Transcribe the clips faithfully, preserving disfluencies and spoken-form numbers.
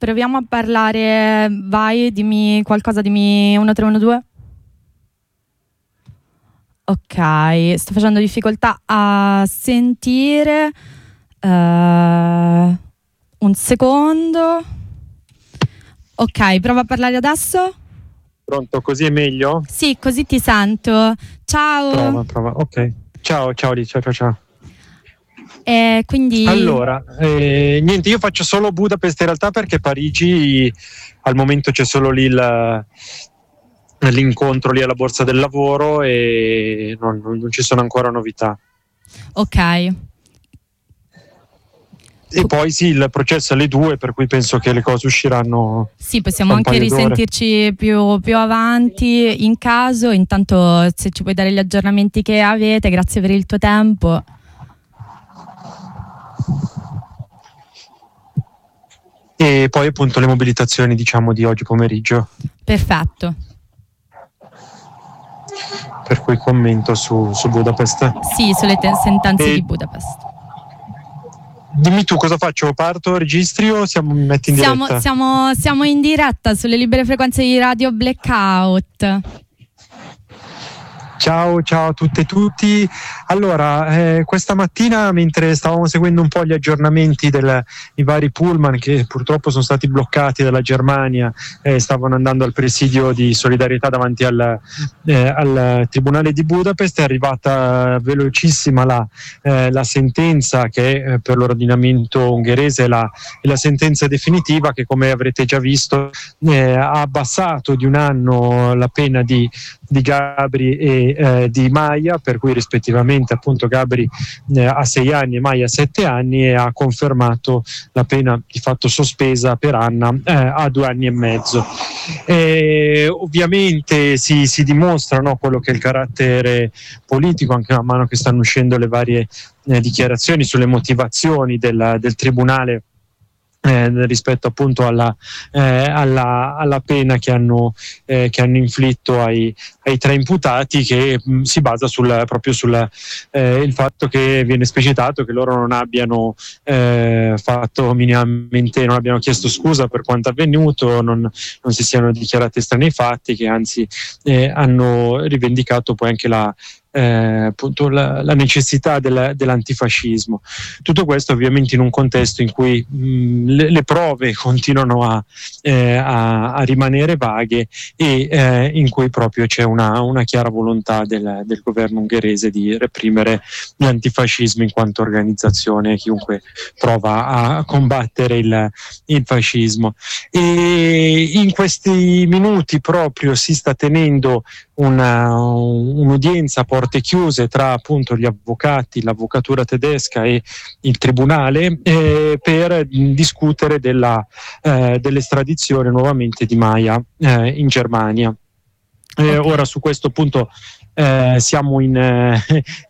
proviamo a parlare. Vai, dimmi qualcosa, dimmi uno tre uno due. Ok, sto facendo difficoltà a sentire. Uh, un secondo. Ok, prova a parlare adesso. Pronto, così è meglio? Sì, così ti sento. Ciao. Prova, prova. Ok. Ciao, ciao Lì, ciao, ciao, ciao. E quindi... Allora, eh, niente, io faccio solo Budapest in realtà perché Parigi al momento c'è solo lì il, l'incontro lì alla Borsa del Lavoro e non, non ci sono ancora novità. Ok. E poi sì, il processo alle due, per cui penso che le cose usciranno. Sì, possiamo anche risentirci più, più avanti in caso. Intanto, se ci puoi dare gli aggiornamenti che avete, grazie per il tuo tempo. E poi appunto le mobilitazioni, diciamo, di oggi pomeriggio. Perfetto. Per cui commento su, su Budapest. Sì, sulle te- sentenze e... di Budapest. Dimmi tu cosa faccio, parto, registri o siamo metti in siamo, diretta? Siamo, siamo in diretta sulle libere frequenze di Radio Blackout. Ciao, ciao a tutte e tutti. Allora, eh, questa mattina mentre stavamo seguendo un po' gli aggiornamenti dei vari pullman che purtroppo sono stati bloccati dalla Germania, eh, stavano andando al presidio di solidarietà davanti al, eh, al Tribunale di Budapest, è arrivata velocissima la, eh, la sentenza che eh, per l'ordinamento ungherese è la, è la sentenza definitiva che, come avrete già visto, eh, ha abbassato di un anno la pena di, di Gabri e Eh, di Maia, per cui rispettivamente appunto Gabri eh, a sei anni e Maia a sette anni, e ha confermato la pena di fatto sospesa per Anna eh, a due anni e mezzo. E ovviamente si, si dimostra, no, quello che è il carattere politico, anche man mano che stanno uscendo le varie eh, dichiarazioni sulle motivazioni del, del Tribunale Eh, rispetto appunto alla, eh, alla, alla pena che hanno, eh, che hanno inflitto ai, ai tre imputati, che mh, si basa sul, proprio sul eh, il fatto che viene esplicitato che loro non abbiano eh, fatto minimamente, non abbiano chiesto scusa per quanto avvenuto, non, non si siano dichiarati estranei ai fatti, che anzi eh, hanno rivendicato poi anche la Eh, appunto la, la necessità del, dell'antifascismo. Tutto questo ovviamente in un contesto in cui mh, le, le prove continuano a, eh, a, a rimanere vaghe e eh, in cui proprio c'è una, una chiara volontà del, del governo ungherese di reprimere l'antifascismo in quanto organizzazione, chiunque prova a combattere il, il fascismo. E in questi minuti proprio si sta tenendo una, un'udienza a porte chiuse tra appunto gli avvocati, l'avvocatura tedesca e il tribunale eh, per discutere della, eh, dell'estradizione nuovamente di Maia eh, in Germania. Eh, ora su questo punto eh, siamo in, eh,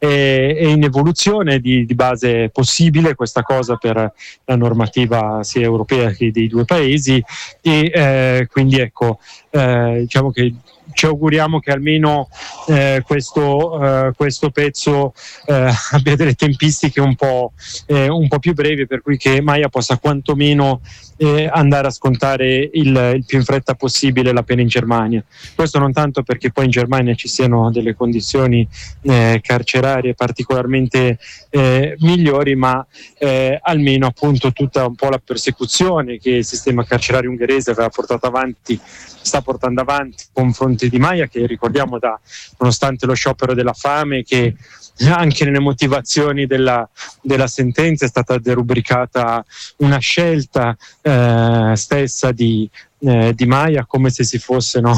è in evoluzione di, di base possibile questa cosa per la normativa sia europea che dei due paesi e eh, quindi ecco eh, diciamo che ci auguriamo che almeno eh, questo, eh, questo pezzo eh, abbia delle tempistiche un po', eh, un po' più brevi, per cui che Maia possa quantomeno eh, andare a scontare il, il più in fretta possibile la pena in Germania. Questo non tanto perché poi in Germania ci siano delle condizioni eh, carcerarie particolarmente eh, migliori, ma eh, almeno appunto tutta un po' la persecuzione che il sistema carcerario ungherese aveva portato avanti, sta portando avanti confronti di Maia, che ricordiamo da, nonostante lo sciopero della fame, che anche nelle motivazioni della, della sentenza è stata derubricata una scelta eh, stessa di, eh, di Maia, come se si fosse no,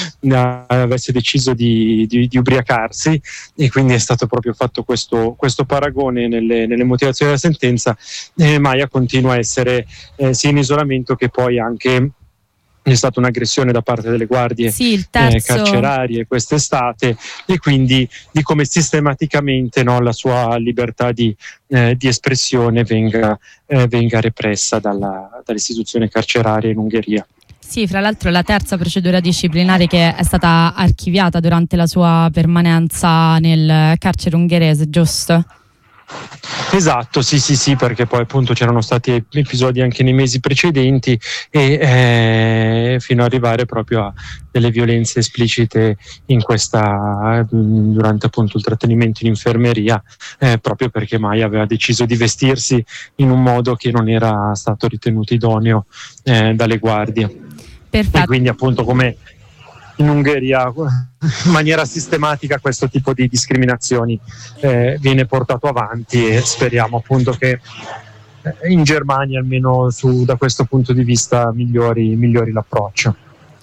avesse deciso di, di, di ubriacarsi, e quindi è stato proprio fatto questo, questo paragone nelle, nelle motivazioni della sentenza. E Maia continua a essere eh, sia in isolamento che poi anche è stata un'aggressione da parte delle guardie sì, terzo... eh, carcerarie quest'estate, e quindi di come sistematicamente no, la sua libertà di, eh, di espressione venga, eh, venga repressa dalla, dall'istituzione carceraria in Ungheria. Sì, fra l'altro la terza procedura disciplinare che è stata archiviata durante la sua permanenza nel carcere ungherese, giusto? Esatto, sì sì sì, perché poi appunto c'erano stati episodi anche nei mesi precedenti e eh, fino ad arrivare proprio a delle violenze esplicite in questa, durante appunto il trattenimento in infermeria, eh, proprio perché Maya aveva deciso di vestirsi in un modo che non era stato ritenuto idoneo eh, dalle guardie. Perfetto. E quindi appunto come in Ungheria in maniera sistematica questo tipo di discriminazioni eh, viene portato avanti e speriamo appunto che eh, in Germania almeno su, da questo punto di vista migliori, migliori l'approccio.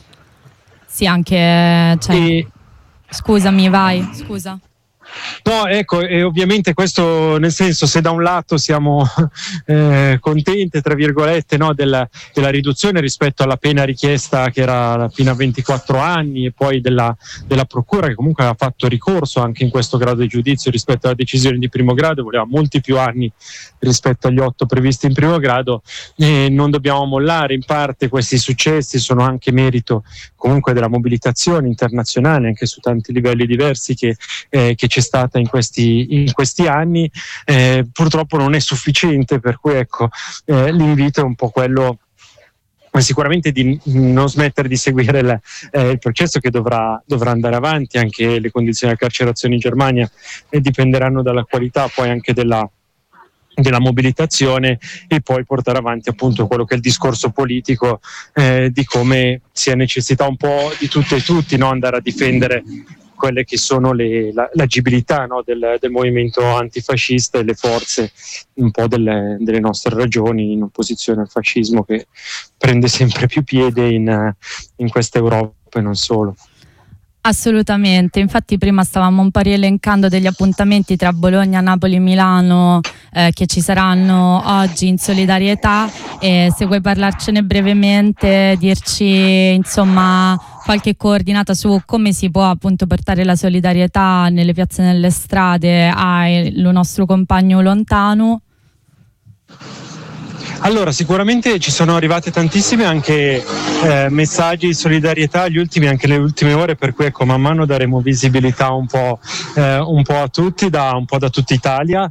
Sì, anche cioè... e... scusami, vai, scusa. No, ecco, e ovviamente questo nel senso, se da un lato siamo eh, contenti, tra virgolette, no, della, della riduzione rispetto alla pena richiesta che era fino a ventiquattro anni e poi della, della procura che comunque aveva fatto ricorso anche in questo grado di giudizio rispetto alla decisione di primo grado, voleva molti più anni rispetto agli otto previsti in primo grado, e non dobbiamo mollare. In parte questi successi sono anche merito comunque della mobilitazione internazionale anche su tanti livelli diversi che, eh, che c'è stata in questi, in questi anni. Eh, purtroppo non è sufficiente, per cui ecco eh, l'invito è un po' quello sicuramente di non smettere di seguire il, eh, il processo che dovrà, dovrà andare avanti. Anche le condizioni di carcerazione in Germania eh, dipenderanno dalla qualità poi anche della della mobilitazione, e poi portare avanti appunto quello che è il discorso politico eh, di come sia necessità un po' di tutte e tutti, no? Andare a difendere quelle che sono le, la, l'agibilità, no? del, del movimento antifascista e le forze un po' delle, delle nostre ragioni in opposizione al fascismo che prende sempre più piede in, in questa Europa e non solo. Assolutamente, infatti prima stavamo un po' rielencando degli appuntamenti tra Bologna, Napoli e Milano eh, che ci saranno oggi in solidarietà, e se vuoi parlarcene brevemente, dirci insomma qualche coordinata su come si può appunto portare la solidarietà nelle piazze e nelle strade al nostro compagno lontano. Allora, sicuramente ci sono arrivati tantissimi anche eh, messaggi di solidarietà, gli ultimi, anche le ultime ore, per cui ecco, man mano daremo visibilità un po', eh, un po' a tutti, da, un po' da tutta Italia.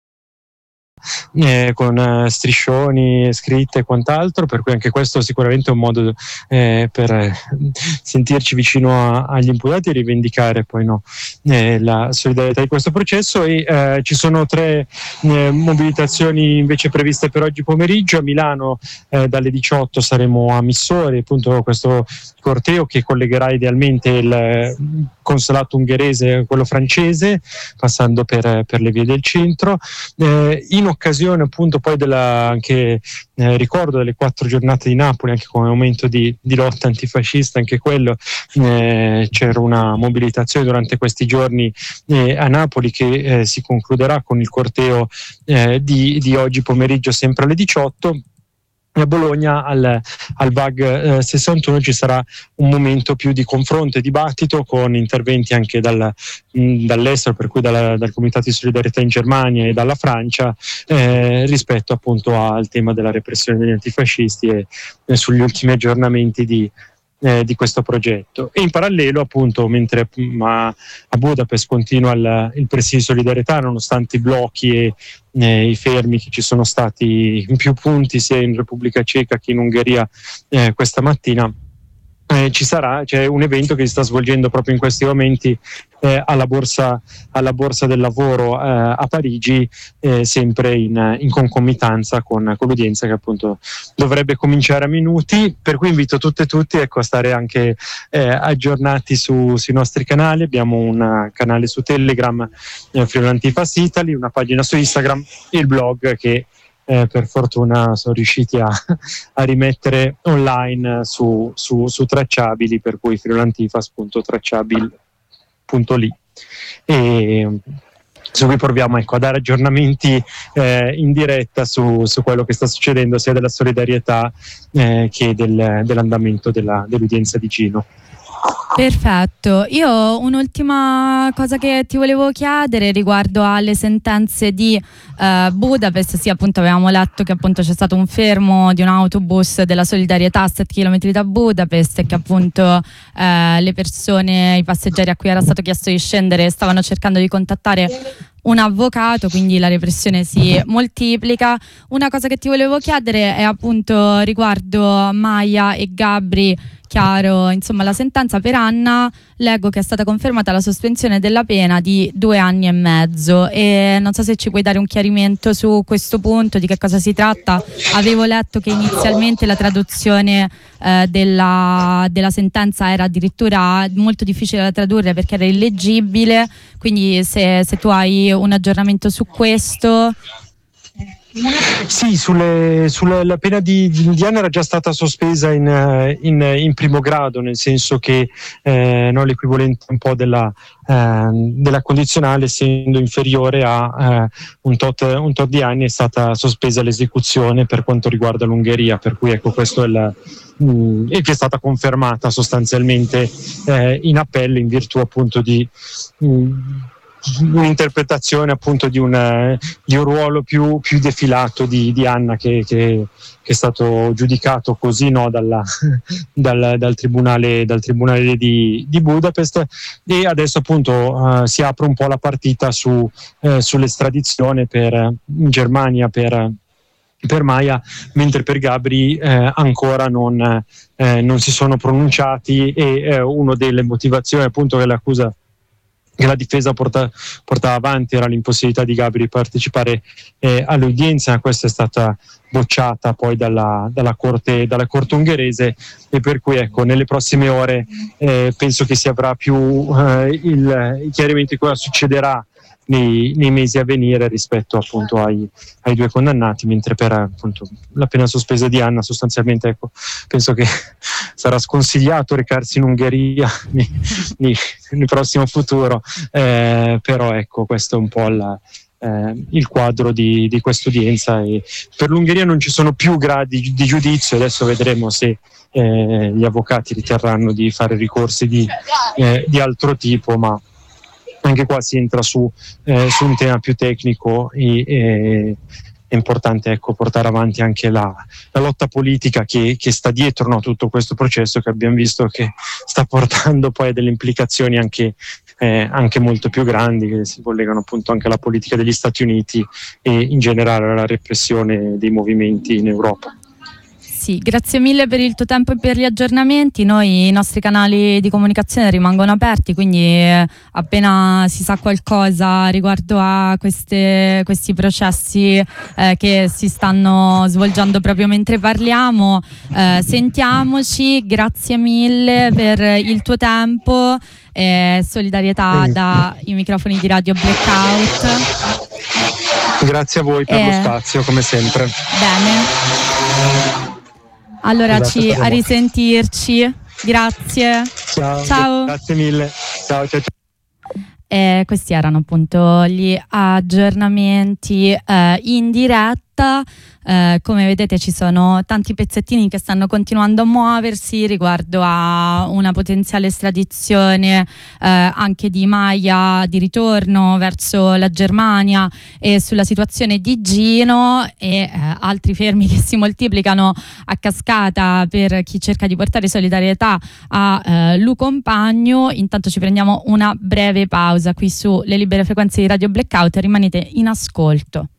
Eh, con eh, striscioni, scritte e quant'altro, per cui anche questo sicuramente è un modo eh, per eh, sentirci vicino a, agli imputati e rivendicare poi no, eh, la solidarietà di questo processo. E eh, ci sono tre eh, mobilitazioni invece previste per oggi pomeriggio. A Milano eh, dalle diciotto saremo a Missori, appunto questo corteo che collegherà idealmente il consolato ungherese, quello francese, passando per, per le vie del centro, eh, in occasione appunto poi della anche eh, ricordo delle quattro giornate di Napoli, anche come momento di, di lotta antifascista, anche quello eh, c'era una mobilitazione durante questi giorni eh, a Napoli che eh, si concluderà con il corteo eh, di, di oggi pomeriggio sempre alle diciotto. A Bologna al, al V A G eh, sessantuno ci sarà un momento più di confronto e dibattito, con interventi anche dal, mh, dall'estero, per cui dalla, dal Comitato di Solidarietà in Germania e dalla Francia, eh, rispetto appunto al tema della repressione degli antifascisti e, e sugli ultimi aggiornamenti di Eh, di questo progetto. E in parallelo appunto, mentre a, a Budapest continua il, il presidio di solidarietà, nonostante i blocchi e eh, i fermi che ci sono stati in più punti sia in Repubblica Ceca che in Ungheria eh, questa mattina, Eh, ci sarà, c'è un evento che si sta svolgendo proprio in questi momenti eh, alla, borsa, alla Borsa del Lavoro eh, a Parigi, eh, sempre in, in concomitanza con, con l'udienza che appunto dovrebbe cominciare a minuti, per cui invito tutte e tutti ecco, a stare anche eh, aggiornati su, sui nostri canali. Abbiamo un canale su Telegram, eh, Friuli Antifas Italy, una pagina su Instagram e il blog che Eh, per fortuna sono riusciti a, a rimettere online su, su, su Tracciabili, per cui friulantifas punto tracciabil punto li, e su cui proviamo ecco, a dare aggiornamenti eh, in diretta su, su quello che sta succedendo, sia della solidarietà eh, che del, dell'andamento della, dell'udienza di Gino. Perfetto, io un'ultima cosa che ti volevo chiedere riguardo alle sentenze di uh, Budapest. Sì, appunto avevamo letto che appunto c'è stato un fermo di un autobus della solidarietà a sette chilometri da Budapest e che appunto uh, le persone, i passeggeri a cui era stato chiesto di scendere stavano cercando di contattare un avvocato, quindi la repressione si moltiplica. Una cosa che ti volevo chiedere è appunto riguardo Maya e Gabri. Chiaro, insomma, la sentenza per Anna, leggo che è stata confermata la sospensione della pena di due anni e mezzo, e non so se ci puoi dare un chiarimento su questo punto, di che cosa si tratta. Avevo letto che inizialmente la traduzione eh, della, della sentenza era addirittura molto difficile da tradurre perché era illeggibile, quindi se, se tu hai un aggiornamento su questo. Sì, sulle, sulle, la pena di, di Anna era già stata sospesa in, in, in primo grado, nel senso che eh, no, l'equivalente un po' della, eh, della condizionale, essendo inferiore a eh, un, tot, un tot di anni, è stata sospesa l'esecuzione per quanto riguarda l'Ungheria, per cui ecco questo è il, mh, e che è stata confermata sostanzialmente eh, in appello in virtù appunto di mh, un'interpretazione appunto di, una, di un ruolo più, più defilato di, di Anna che, che, che è stato giudicato così, no, dalla, dal, dal tribunale, dal tribunale di, di Budapest, e adesso appunto uh, si apre un po' la partita su, eh, sull'estradizione per, in Germania per, per Maya, mentre per Gabri eh, ancora non, eh, non si sono pronunciati, e eh, una delle motivazioni appunto che l'accusa che la difesa porta, portava avanti era l'impossibilità di Gabri di partecipare eh, all'udienza. Questa è stata bocciata poi dalla, dalla, corte, dalla corte ungherese, e per cui ecco nelle prossime ore eh, penso che si avrà più eh, il, il chiarimento di cosa succederà nei, nei mesi a venire rispetto appunto ai, ai due condannati, mentre per appunto la pena sospesa di Anna sostanzialmente ecco penso che sarà sconsigliato recarsi in Ungheria nei, nei, nel prossimo futuro, eh, però ecco questo è un po' la, eh, il quadro di, di questa udienza, e per l'Ungheria non ci sono più gradi di giudizio. Adesso vedremo se eh, gli avvocati riterranno di fare ricorsi di, eh, di altro tipo, ma anche qua si entra su, eh, su un tema più tecnico, e, e è importante ecco portare avanti anche la, la lotta politica che, che sta dietro, no, tutto questo processo, che abbiamo visto che sta portando poi a delle implicazioni anche, eh, anche molto più grandi, che si collegano appunto anche alla politica degli Stati Uniti e in generale alla repressione dei movimenti in Europa. Sì, grazie mille per il tuo tempo e per gli aggiornamenti. Noi, i nostri canali di comunicazione rimangono aperti, quindi eh, appena si sa qualcosa riguardo a queste, questi processi eh, che si stanno svolgendo proprio mentre parliamo, eh, sentiamoci. Grazie mille per il tuo tempo, eh, solidarietà dai microfoni di Radio Blackout. Grazie a voi per eh, lo spazio, come sempre. Bene. Allora, esatto, ci, a risentirci. Grazie. Ciao. Ciao. Grazie mille. Ciao, ciao, ciao. Eh, questi erano appunto gli aggiornamenti eh, in diretta. Eh, come vedete ci sono tanti pezzettini che stanno continuando a muoversi riguardo a una potenziale estradizione eh, anche di Maya di ritorno verso la Germania, e sulla situazione di Gino, e eh, altri fermi che si moltiplicano a cascata per chi cerca di portare solidarietà a eh, Lu Compagno. Intanto ci prendiamo una breve pausa qui su Le Libere Frequenze di Radio Blackout, rimanete in ascolto.